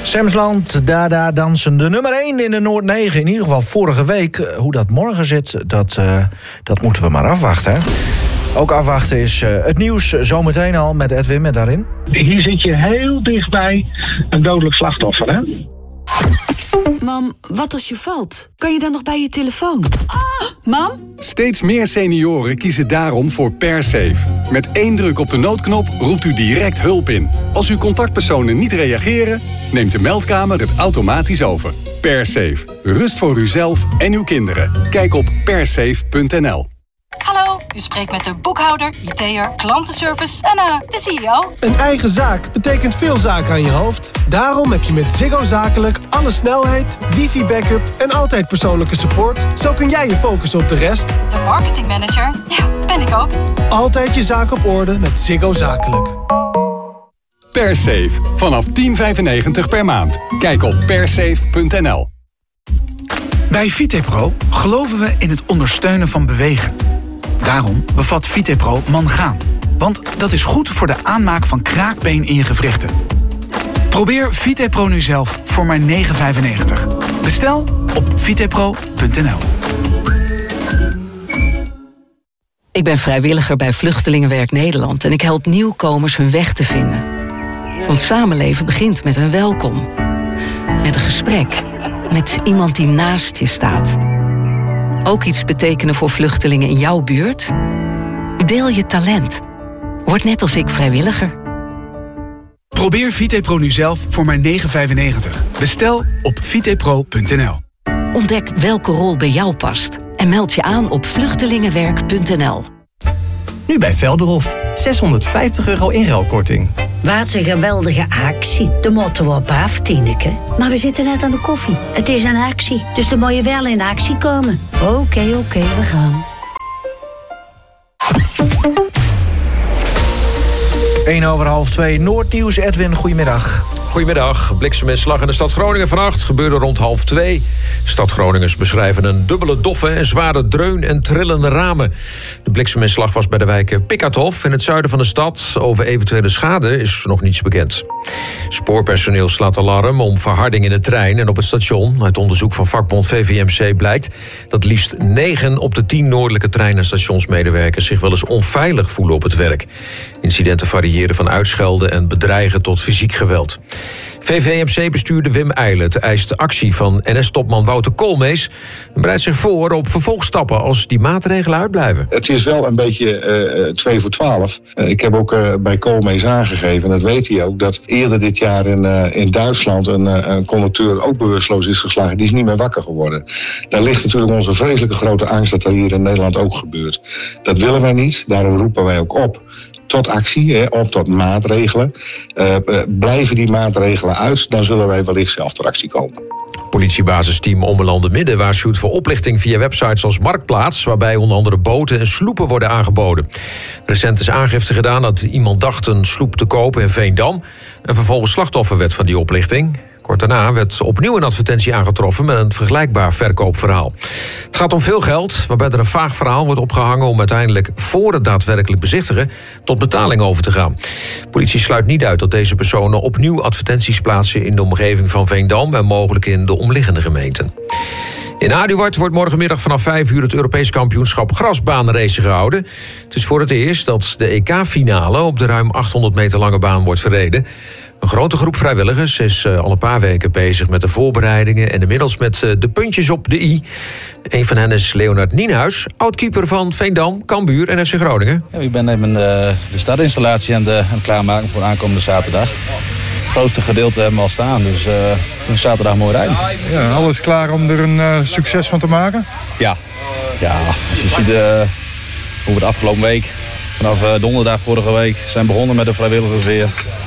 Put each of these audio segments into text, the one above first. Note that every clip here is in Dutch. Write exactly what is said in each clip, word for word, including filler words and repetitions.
Semsland, Dada dansen de nummer één in de Noord negen. In ieder geval vorige week. Hoe dat morgen zit, dat, uh, dat moeten we maar afwachten. Hè? Ook afwachten is uh, het nieuws zometeen al met Edwin met daarin. Hier zit je heel dichtbij een dodelijk slachtoffer, hè? Mam, wat als je valt? Kan je dan nog bij je telefoon? Oh, mam? Steeds meer senioren kiezen daarom voor PerSafe. Met één druk op de noodknop roept u direct hulp in. Als uw contactpersonen niet reageren, neemt de meldkamer het automatisch over. PerSafe. Rust voor uzelf en uw kinderen. Kijk op persafe punt n l. Hallo, u spreekt met de boekhouder, I T'er, klantenservice en uh, de C E O. Een eigen zaak betekent veel zaken aan je hoofd. Daarom heb je met Ziggo Zakelijk alle snelheid, wifi-backup en altijd persoonlijke support. Zo kun jij je focussen op de rest. De marketingmanager? Ja, ben ik ook. Altijd je zaak op orde met Ziggo Zakelijk. PerSafe. Vanaf tien vijfennegentig per maand. Kijk op persafe punt n l. Bij Vitepro geloven we in het ondersteunen van bewegen. Daarom bevat Vitepro mangaan. Want dat is goed voor de aanmaak van kraakbeen in je gewrichten. Probeer Vitepro nu zelf voor maar negen vijfennegentig. Bestel op vitepro punt n l. Ik ben vrijwilliger bij Vluchtelingenwerk Nederland en ik help nieuwkomers hun weg te vinden. Want samenleven begint met een welkom. Met een gesprek. Met iemand die naast je staat. Ook iets betekenen voor vluchtelingen in jouw buurt? Deel je talent. Word net als ik vrijwilliger. Probeer Vitepro nu zelf voor maar negen vijfennegentig. Bestel op vitepro punt n l. Ontdek welke rol bij jou past. En meld je aan op vluchtelingenwerk punt n l. Nu bij Velderhof. zeshonderdvijftig euro inruilkorting. Wat een geweldige actie. De moeten we op af, Tineke. Maar we zitten net aan de koffie. Het is een actie, dus dan moet je wel in actie komen. Oké, okay, oké, okay, we gaan. één over half twee, Noordnieuws. Edwin, goedemiddag. Goedemiddag. Blikseminslag in de stad Groningen vannacht gebeurde rond half twee. Stad Groningers beschrijven een dubbele doffe en zware dreun en trillende ramen. De blikseminslag was bij de wijken Pikkerthof in het zuiden van de stad. Over eventuele schade is nog niets bekend. Spoorpersoneel slaat alarm om verharding in de trein en op het station. Uit onderzoek van vakbond V V M C blijkt dat liefst negen op de tien noordelijke trein- en stationsmedewerkers zich wel eens onveilig voelen op het werk. Incidenten variëren van uitschelden en bedreigen tot fysiek geweld. V V M C-bestuurder Wim Eilert eist actie van N S-topman Wouter Koolmees en bereidt zich voor op vervolgstappen als die maatregelen uitblijven. Het is wel een beetje uh, twee voor twaalf. Uh, ik heb ook uh, bij Koolmees aangegeven, en dat weet hij ook, dat eerder dit jaar in, uh, in Duitsland een, uh, een conducteur ook bewusteloos is geslagen. Die is niet meer wakker geworden. Daar ligt natuurlijk onze vreselijke grote angst dat dat hier in Nederland ook gebeurt. Dat willen wij niet, daarom roepen wij ook op tot actie, hè, op tot maatregelen. Uh, blijven die maatregelen uit, dan zullen wij wellicht zelf tot actie komen. Politiebasisteam Ommelanden Midden waarschuwt voor oplichting via websites als Marktplaats, waarbij onder andere boten en sloepen worden aangeboden. Recent is aangifte gedaan dat iemand dacht een sloep te kopen in Veendam en vervolgens slachtoffer werd van die oplichting. Kort daarna werd opnieuw een advertentie aangetroffen met een vergelijkbaar verkoopverhaal. Het gaat om veel geld, waarbij er een vaag verhaal wordt opgehangen om uiteindelijk voor het daadwerkelijk bezichtigen tot betaling over te gaan. Politie sluit niet uit dat deze personen opnieuw advertenties plaatsen in de omgeving van Veendam en mogelijk in de omliggende gemeenten. In Aduard wordt morgenmiddag vanaf vijf uur het Europees kampioenschap grasbaanracen gehouden. Het is voor het eerst dat de E K-finale op de ruim achthonderd meter lange baan wordt verreden. Een grote groep vrijwilligers is uh, al een paar weken bezig met de voorbereidingen en inmiddels met uh, de puntjes op de i. Een van hen is Leonard Nienhuis, oudkeeper van Veendam, Cambuur en F C Groningen. Ja, ik ben even uh, de startinstallatie aan, de, aan het klaarmaken voor aankomende zaterdag. Het grootste gedeelte hebben we al staan, dus uh, zaterdag mooi rijden. Ja, alles klaar om er een uh, succes van te maken? Ja, ja als je ziet uh, hoe we de afgelopen week, vanaf uh, donderdag vorige week, zijn begonnen met de vrijwilligers weer.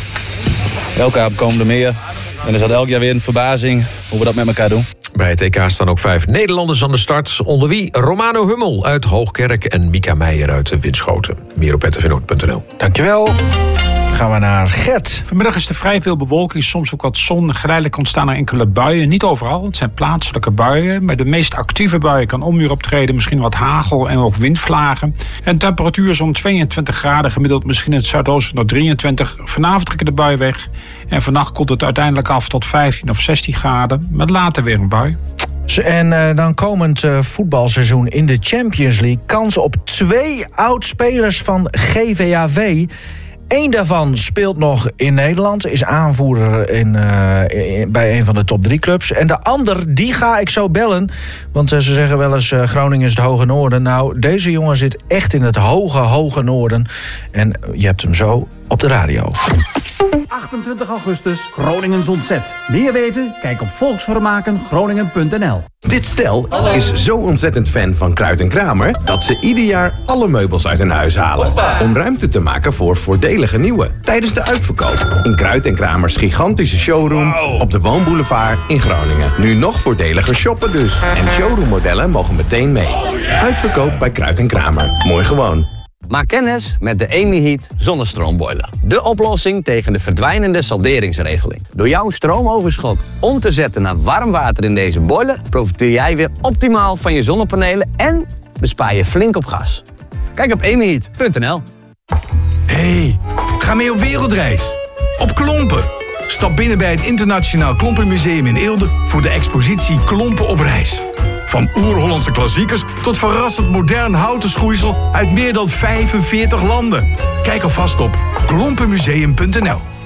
Elke avond komen er meer. En is dat elk jaar weer een verbazing hoe we dat met elkaar doen. Bij het E K staan ook vijf Nederlanders aan de start. Onder wie Romano Hummel uit Hoogkerk en Mika Meijer uit Winschoten. Meer op r t v noord punt n l. Dankjewel. gaan we naar Gert. Vanmiddag is er vrij veel bewolking, soms ook wat zon. Geleidelijk ontstaan er enkele buien. Niet overal, het zijn plaatselijke buien. Bij de meest actieve buien kan onweer optreden. Misschien wat hagel en ook windvlagen. En temperatuur zo'n tweeëntwintig graden. Gemiddeld misschien in het zuidoosten nog drieëntwintig. Vanavond trekken de buien weg. En vannacht komt het uiteindelijk af tot vijftien of zestien graden. Met later weer een bui. En uh, dan komend uh, voetbalseizoen in de Champions League. Kans op twee oud-spelers van G V A V. Eén daarvan speelt nog in Nederland. Is aanvoerder in, uh, in, bij een van de top drie clubs. En de ander, die ga ik zo bellen. Want uh, ze zeggen wel eens uh, Groningen is het hoge noorden. Nou, deze jongen zit echt in het hoge, hoge noorden. En je hebt hem zo op de radio. achtentwintig augustus, Groningen ontzet. Meer weten? Kijk op volksvermaken groningen punt n l. Dit stel is zo ontzettend fan van Kruid en Kramer dat ze ieder jaar alle meubels uit hun huis halen. Om ruimte te maken voor voordelige nieuwe. Tijdens de uitverkoop in Kruid en Kramers gigantische showroom op de Woonboulevard in Groningen. Nu nog voordeliger shoppen dus. En showroommodellen mogen meteen mee. Uitverkoop bij Kruid en Kramer. Mooi gewoon. Maak kennis met de EmiHeat zonnestroombroiler. De oplossing tegen de verdwijnende salderingsregeling. Door jouw stroomoverschot om te zetten naar warm water in deze boiler profiteer jij weer optimaal van je zonnepanelen en bespaar je flink op gas. Kijk op emiheat punt n l. Hey, ga mee op wereldreis. Op Klompen. Stap binnen bij het Internationaal Klompenmuseum in Eelde voor de expositie Klompen op reis. Van oer-Hollandse klassiekers tot verrassend modern houten schoeisel uit meer dan vijfenveertig landen. Kijk alvast op klompenmuseum punt n l.